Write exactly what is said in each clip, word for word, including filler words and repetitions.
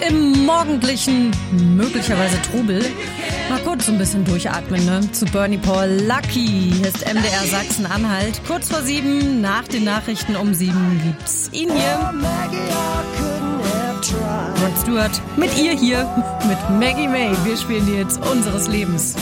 im morgendlichen, möglicherweise Trubel. Mal kurz so ein bisschen durchatmen, ne? Zu Bernie Paul. Lucky, hier ist M D R Sachsen-Anhalt. Kurz vor sieben, nach den Nachrichten um sieben gibt's ihn hier. Rod Stewart mit ihr hier, mit Maggie May. Wir spielen die Hits unseres Lebens.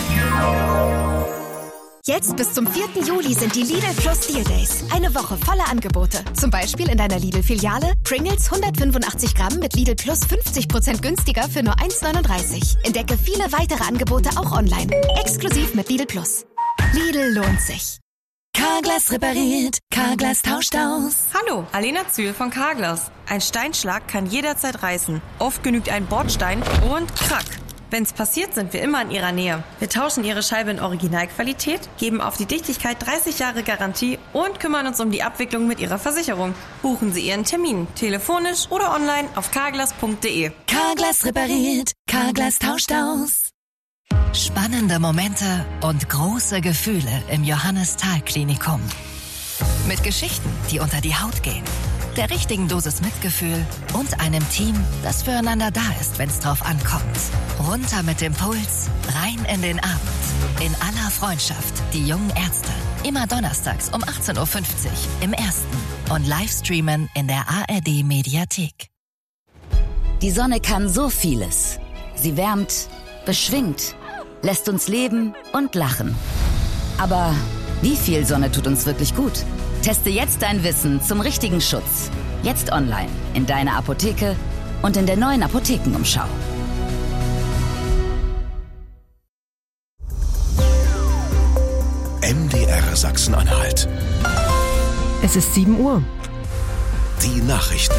Jetzt bis zum vierten Juli sind die Lidl Plus Deal Days. Eine Woche voller Angebote. Zum Beispiel in deiner Lidl-Filiale Pringles hundertfünfundachtzig Gramm mit Lidl Plus fünfzig Prozent günstiger für nur eins neununddreißig. Entdecke viele weitere Angebote auch online. Exklusiv mit Lidl Plus. Lidl lohnt sich. Carglass repariert, Carglass tauscht aus. Hallo, Alena Zühl von Carglass. Ein Steinschlag kann jederzeit reißen. Oft genügt ein Bordstein und krack. Wenn's passiert, sind wir immer in Ihrer Nähe. Wir tauschen Ihre Scheibe in Originalqualität, geben auf die Dichtigkeit dreißig Jahre Garantie und kümmern uns um die Abwicklung mit Ihrer Versicherung. Buchen Sie Ihren Termin, telefonisch oder online auf carglass punkt de. Carglass repariert, Carglass tauscht aus. Spannende Momente und große Gefühle im Johannes-Thal-Klinikum. Mit Geschichten, die unter die Haut gehen. Der richtigen Dosis Mitgefühl und einem Team, das füreinander da ist, wenn es drauf ankommt. Runter mit dem Puls, rein in den Abend. In aller Freundschaft, die jungen Ärzte. Immer donnerstags um achtzehn Uhr fünfzig im Ersten und Livestreamen in der A R D-Mediathek. Die Sonne kann so vieles. Sie wärmt, beschwingt, lässt uns leben und lachen. Aber wie viel Sonne tut uns wirklich gut? Teste jetzt dein Wissen zum richtigen Schutz. Jetzt online, in deiner Apotheke und in der neuen Apothekenumschau. M D R Sachsen-Anhalt. Es ist sieben Uhr. Die Nachrichten.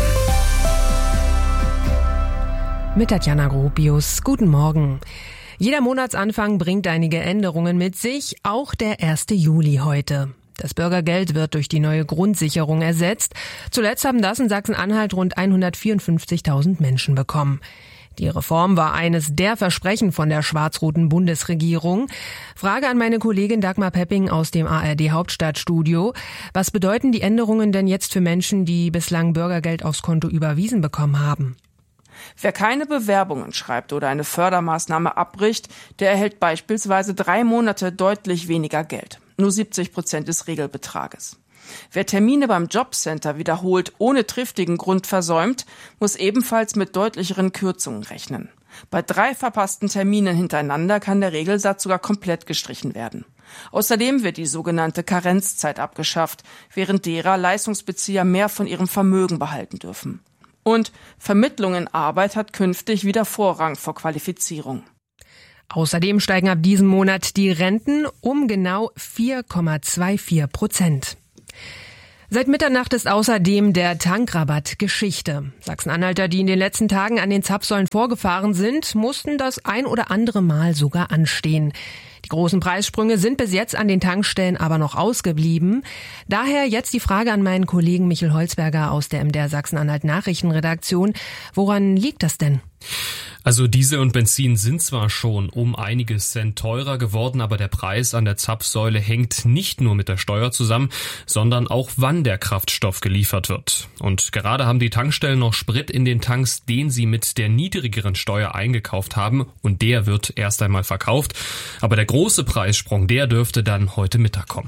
Mit Tatjana Gropius. Guten Morgen. Jeder Monatsanfang bringt einige Änderungen mit sich, auch der erste Juli heute. Das Bürgergeld wird durch die neue Grundsicherung ersetzt. Zuletzt haben das in Sachsen-Anhalt rund hundertvierundfünfzigtausend Menschen bekommen. Die Reform war eines der Versprechen von der schwarz-roten Bundesregierung. Frage an meine Kollegin Dagmar Pepping aus dem A R D-Hauptstadtstudio. Was bedeuten die Änderungen denn jetzt für Menschen, die bislang Bürgergeld aufs Konto überwiesen bekommen haben? Wer keine Bewerbungen schreibt oder eine Fördermaßnahme abbricht, der erhält beispielsweise drei Monate deutlich weniger Geld. Nur siebzig Prozent des Regelbetrages. Wer Termine beim Jobcenter wiederholt ohne triftigen Grund versäumt, muss ebenfalls mit deutlicheren Kürzungen rechnen. Bei drei verpassten Terminen hintereinander kann der Regelsatz sogar komplett gestrichen werden. Außerdem wird die sogenannte Karenzzeit abgeschafft, während derer Leistungsbezieher mehr von ihrem Vermögen behalten dürfen. Und Vermittlung in Arbeit hat künftig wieder Vorrang vor Qualifizierung. Außerdem steigen ab diesem Monat die Renten um genau vier Komma vierundzwanzig Prozent. Seit Mitternacht ist außerdem der Tankrabatt Geschichte. Sachsen-Anhalter, die in den letzten Tagen an den Zapfsäulen vorgefahren sind, mussten das ein oder andere Mal sogar anstehen. Die großen Preissprünge sind bis jetzt an den Tankstellen aber noch ausgeblieben. Daher jetzt die Frage an meinen Kollegen Michel Holzberger aus der M D R Sachsen-Anhalt Nachrichtenredaktion. Woran liegt das denn? Also Diesel und Benzin sind zwar schon um einige Cent teurer geworden, aber der Preis an der Zapfsäule hängt nicht nur mit der Steuer zusammen, sondern auch wann der Kraftstoff geliefert wird. Und gerade haben die Tankstellen noch Sprit in den Tanks, den sie mit der niedrigeren Steuer eingekauft haben, und der wird erst einmal verkauft. Aber der große Preissprung, der dürfte dann heute Mittag kommen.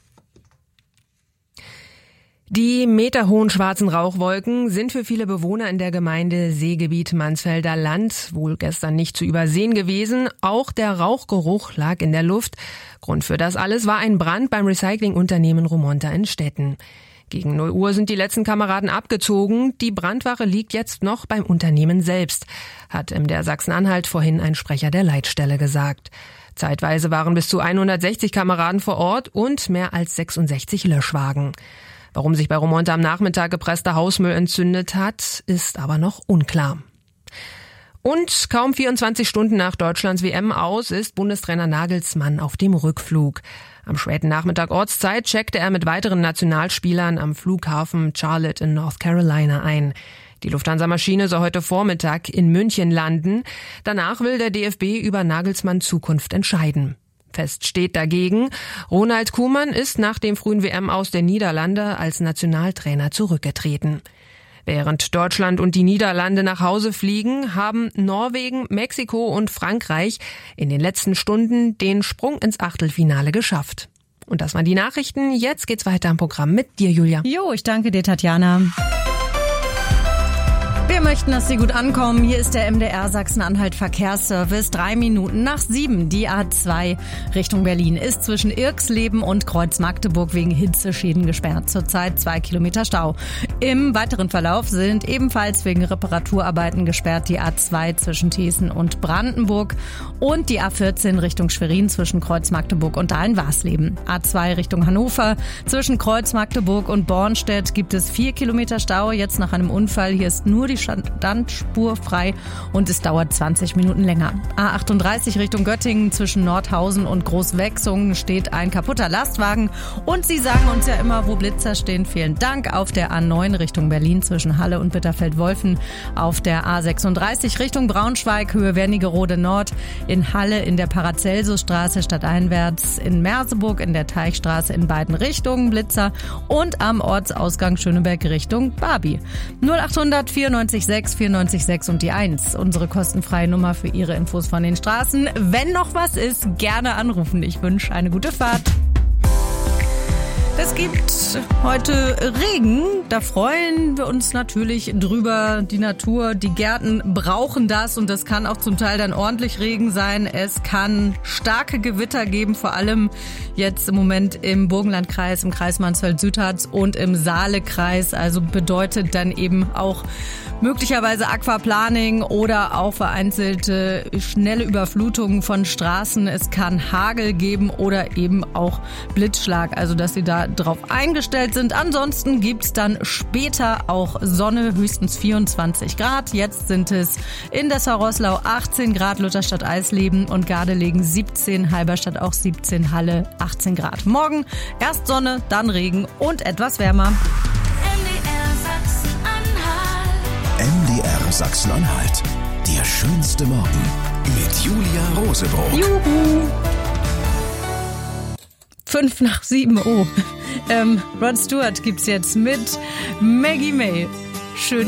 Die meterhohen schwarzen Rauchwolken sind für viele Bewohner in der Gemeinde Seegebiet Mansfelder Land wohl gestern nicht zu übersehen gewesen. Auch der Rauchgeruch lag in der Luft. Grund für das alles war ein Brand beim Recyclingunternehmen Romonta in Stetten. Gegen null Uhr sind die letzten Kameraden abgezogen. Die Brandwache liegt jetzt noch beim Unternehmen selbst, hat M D R Sachsen-Anhalt vorhin ein Sprecher der Leitstelle gesagt. Zeitweise waren bis zu hundertsechzig Kameraden vor Ort und mehr als sechsundsechzig Löschwagen. Warum sich bei Romonta am Nachmittag gepresster Hausmüll entzündet hat, ist aber noch unklar. Und kaum vierundzwanzig Stunden nach Deutschlands W M aus ist Bundestrainer Nagelsmann auf dem Rückflug. Am späten Nachmittag Ortszeit checkte er mit weiteren Nationalspielern am Flughafen Charlotte in North Carolina ein. Die Lufthansa-Maschine soll heute Vormittag in München landen. Danach will der D F B über Nagelsmanns Zukunft entscheiden. Fest steht dagegen, Ronald Koeman ist nach dem frühen W M aus der Niederlande als Nationaltrainer zurückgetreten. Während Deutschland und die Niederlande nach Hause fliegen, haben Norwegen, Mexiko und Frankreich in den letzten Stunden den Sprung ins Achtelfinale geschafft. Und das waren die Nachrichten. Jetzt geht's weiter im Programm mit dir, Julia. Jo, ich danke dir, Tatjana. Wir möchten, dass Sie gut ankommen. Hier ist der M D R Sachsen-Anhalt Verkehrsservice. Drei Minuten nach sieben. Die A zwei Richtung Berlin ist zwischen Irxleben und Kreuz-Magdeburg wegen Hitzeschäden gesperrt. Zurzeit zwei Kilometer Stau. Im weiteren Verlauf sind ebenfalls wegen Reparaturarbeiten gesperrt die A zwei zwischen Thesen und Brandenburg und die A vierzehn Richtung Schwerin zwischen Kreuz-Magdeburg und Dahlen-Warsleben. A zwei Richtung Hannover zwischen Kreuz-Magdeburg und Bornstedt gibt es vier Kilometer Stau. Jetzt nach einem Unfall. Hier ist nur die Standspur frei und es dauert zwanzig Minuten länger. A achtunddreißig Richtung Göttingen zwischen Nordhausen und Großwechsungen steht ein kaputter Lastwagen und Sie sagen uns ja immer, wo Blitzer stehen. Vielen Dank. Auf der A neun Richtung Berlin zwischen Halle und Bitterfeld-Wolfen. Auf der A sechsunddreißig Richtung Braunschweig Höhe Wernigerode Nord. In Halle in der Paracelsusstraße stadteinwärts. In Merseburg in der Teichstraße in beiden Richtungen Blitzer und am Ortsausgang Schöneberg Richtung Barbie. null achthundert vierundneunzig sechs vierundneunzig sechs und die eins. Unsere kostenfreie Nummer für Ihre Infos von den Straßen. Wenn noch was ist, gerne anrufen. Ich wünsche eine gute Fahrt. Es gibt heute Regen, da freuen wir uns natürlich drüber. Die Natur, die Gärten brauchen das und das kann auch zum Teil dann ordentlich Regen sein. Es kann starke Gewitter geben, vor allem jetzt im Moment im Burgenlandkreis, im Kreis Mansfeld-Südharz und im Saalekreis. Also bedeutet dann eben auch möglicherweise Aquaplaning oder auch vereinzelte schnelle Überflutungen von Straßen. Es kann Hagel geben oder eben auch Blitzschlag, also dass Sie da drauf eingestellt sind. Ansonsten gibt's dann später auch Sonne, höchstens vierundzwanzig Grad. Jetzt sind es in Dessau-Roßlau achtzehn Grad, Lutherstadt-Eisleben und Gardelegen siebzehn, Halberstadt auch siebzehn, Halle achtzehn Grad. Morgen erst Sonne, dann Regen und etwas wärmer. M D R Sachsen-Anhalt. Der schönste Morgen mit Julia Rosebrot. Juhu! Fünf nach sieben, oh. Ähm, Rod Stewart gibt's jetzt mit Maggie May. Schön.